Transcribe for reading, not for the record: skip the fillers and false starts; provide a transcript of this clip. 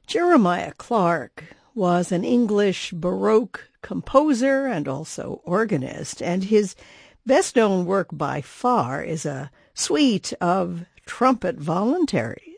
Jeremiah Clarke was an English Baroque composer and also organist, and his best-known work by far is a suite of trumpet voluntaries.